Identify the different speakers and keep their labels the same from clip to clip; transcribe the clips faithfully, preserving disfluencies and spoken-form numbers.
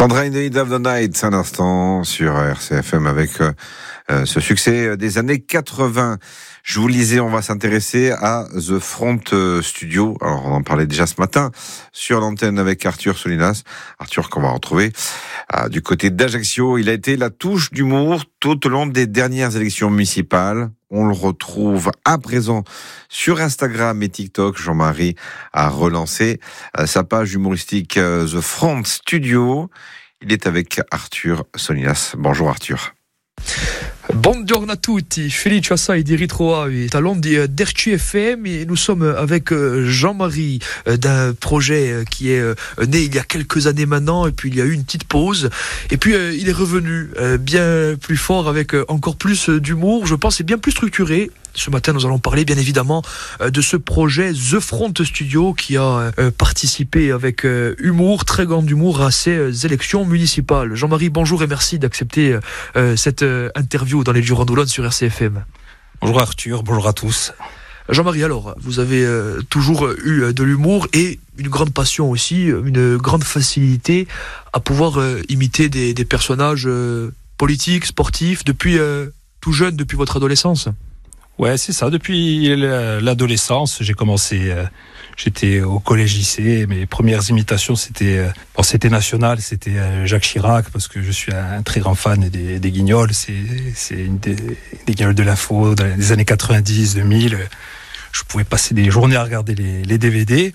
Speaker 1: Sandra in the Heat of the Night, un instant sur R C F M avec euh, ce succès des années quatre-vingts. Je vous le disais, on va s'intéresser à The Front Studio. Alors, on en parlait déjà ce matin sur l'antenne avec Arthur Solinas. Arthur qu'on va retrouver euh, du côté d'Ajaccio. Il a été la touche d'humour tout au long des dernières élections municipales. On le retrouve à présent sur Instagram et TikTok. Jean-Marie a relancé euh, sa page humoristique euh, The Front Studio. Il est avec Arthur Solinas. Bonjour Arthur.
Speaker 2: Buongiorno a tutti, felice assai di ritrovarvi talon di R C F M et nous sommes avec Jean-Marie d'un projet qui est né il y a quelques années maintenant et puis il y a eu une petite pause et puis il est revenu bien plus fort avec encore plus d'humour, je pense, et bien plus structuré. Ce matin, nous allons parler bien évidemment de ce projet The Front Studio qui a participé avec humour, très grand humour, à ces élections municipales. Jean-Marie, bonjour et merci d'accepter cette interview dans les Girondoulons sur R C F M.
Speaker 3: Bonjour Arthur, bonjour à tous.
Speaker 2: Jean-Marie, alors, vous avez toujours eu de l'humour et une grande passion aussi, une grande facilité à pouvoir imiter des, des personnages politiques, sportifs, depuis tout jeune, depuis votre adolescence.
Speaker 3: Ouais, c'est ça. Depuis l'adolescence, j'ai commencé. Euh, j'étais au collège-lycée. Mes premières imitations, c'était, euh, bon, c'était national, c'était euh, Jacques Chirac, parce que je suis un très grand fan des, des Guignols. C'est, c'est une des, des Guignols de l'info dans les années quatre-vingt-dix, deux mille. Je pouvais passer des journées à regarder les, les D V D.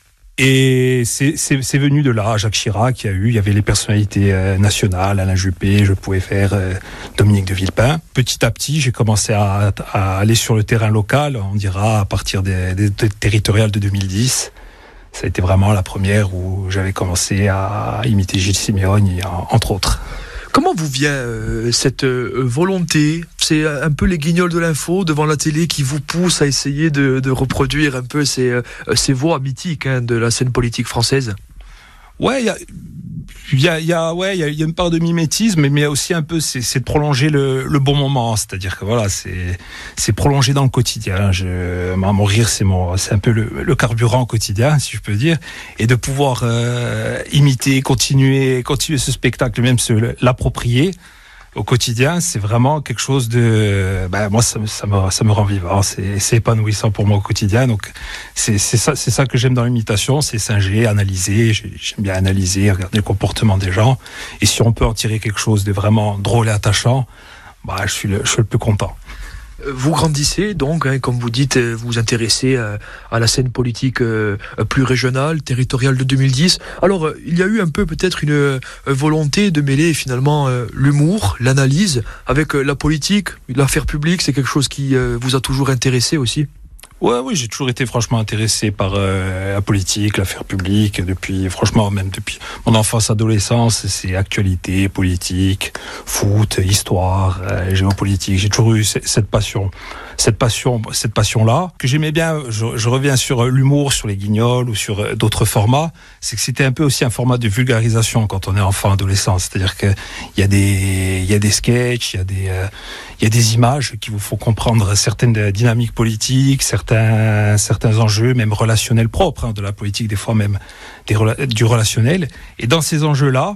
Speaker 3: Et c'est, c'est, c'est venu de là, Jacques Chirac, il y a eu, il y avait les personnalités euh, nationales, Alain Juppé, je pouvais faire euh, Dominique de Villepin. Petit à petit, j'ai commencé à, à aller sur le terrain local, on dira à partir des, des, des territoriales de deux mille dix. Ça a été vraiment la première où j'avais commencé à imiter Gilles Simeone, entre autres.
Speaker 2: Comment vous vient euh, cette euh, volonté ? C'est un peu les Guignols de l'info devant la télé qui vous poussent à essayer de, de reproduire un peu ces, euh, ces voix mythiques hein, de la scène politique française.
Speaker 3: Ouais, il y a, il y a, il y a, ouais, il y a, il y a une part de mimétisme, mais il y a aussi un peu, c'est, c'est de prolonger le, le bon moment. C'est-à-dire que voilà, c'est, c'est prolonger dans le quotidien. Je, mon rire, c'est mon, c'est un peu le, le carburant quotidien, si je peux dire, et de pouvoir euh, imiter, continuer, continuer ce spectacle, même se l'approprier au quotidien, c'est vraiment quelque chose de, ben moi ça, ça me ça me rend vivant, c'est c'est épanouissant pour moi au quotidien. Donc c'est c'est ça c'est ça que j'aime dans l'imitation, c'est singer, analyser. J'aime bien analyser, regarder le comportement des gens, et si on peut en tirer quelque chose de vraiment drôle et attachant, bah je suis le je suis le plus content.
Speaker 2: Vous grandissez donc, hein, comme vous dites, vous vous intéressez à, à la scène politique euh, plus régionale, territoriale de deux mille dix. Alors, euh, il y a eu un peu peut-être une euh, volonté de mêler finalement euh, l'humour, l'analyse avec euh, la politique, l'affaire publique. C'est quelque chose qui euh, vous a toujours intéressé aussi ?
Speaker 3: Ouais, oui, j'ai toujours été franchement intéressé par euh, la politique, l'affaire publique, depuis, franchement, même depuis mon enfance, adolescence, c'est actualité, politique, foot, histoire, euh, géopolitique. J'ai toujours eu c- cette passion, cette passion, cette passion-là, que j'aimais bien. Je, je reviens sur l'humour, sur les Guignols ou sur euh, d'autres formats. C'est que c'était un peu aussi un format de vulgarisation quand on est enfant, adolescent. C'est-à-dire que il y a des, il y a des sketchs, il y a des, euh, il y a des images qui vous font comprendre certaines dynamiques politiques, certains, certains enjeux, même relationnels propres, hein, de la politique, des fois même des, du relationnel. Et dans ces enjeux-là,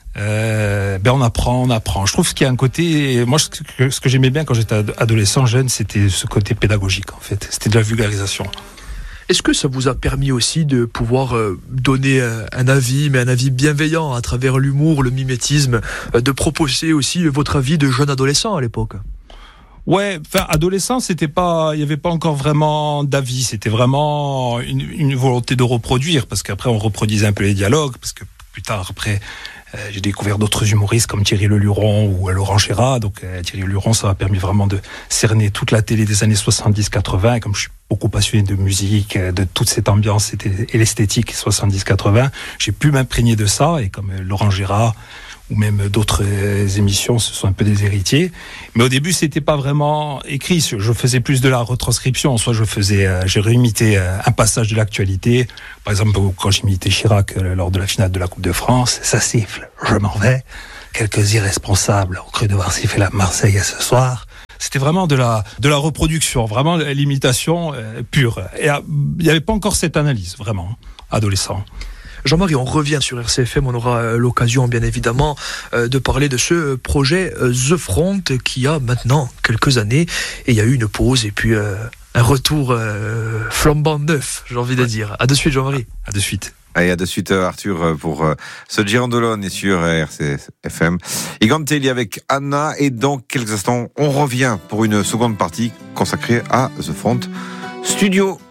Speaker 3: euh, ben on apprend, on apprend. Je trouve qu'il y a un côté, moi, ce que, ce que j'aimais bien quand j'étais adolescent, jeune, c'était ce côté pédagogique, en fait. C'était de la vulgarisation.
Speaker 2: Est-ce que ça vous a permis aussi de pouvoir euh, donner euh, un avis, mais un avis bienveillant à travers l'humour, le mimétisme, euh, de proposer aussi votre avis de jeune adolescent à l'époque ?
Speaker 3: Ouais, enfin, adolescent, c'était pas, il y avait pas encore vraiment d'avis, c'était vraiment une, une volonté de reproduire, parce qu'après on reproduisait un peu les dialogues, parce que plus tard, après, euh, j'ai découvert d'autres humoristes comme Thierry Leluron ou Laurent Gérard. Donc euh, Thierry Leluron, ça m'a permis vraiment de cerner toute la télé des années soixante-dix quatre-vingts, comme je suis beaucoup passionné de musique, de toute cette ambiance et l'esthétique soixante-dix quatre-vingts, j'ai pu m'imprégner de ça, et comme Laurent Gérard ou même d'autres émissions, ce sont un peu des héritiers. Mais au début, c'était pas vraiment écrit. Je faisais plus de la retranscription. Soit je faisais, euh, j'ai réimité euh, un passage de l'actualité. Par exemple, quand j'imitais Chirac euh, lors de la finale de la Coupe de France, ça siffle, je m'en vais. Quelques irresponsables ont cru devoir siffler la Marseillaise ce soir. C'était vraiment de la de la reproduction, vraiment l'imitation euh, pure. Et il n'y avait pas encore cette analyse, vraiment, adolescent.
Speaker 2: Jean-Marie, on revient sur R C F M, on aura l'occasion bien évidemment de parler de ce projet The Front qui a maintenant quelques années et il y a eu une pause et puis euh, un retour euh, flambant neuf, j'ai envie de dire. À de suite Jean-Marie.
Speaker 3: À de suite.
Speaker 1: Allez, à de suite Arthur pour ce Girondolone et sur R C F M. Igantelli avec Anna et dans quelques instants, on revient pour une seconde partie consacrée à The Front Studio.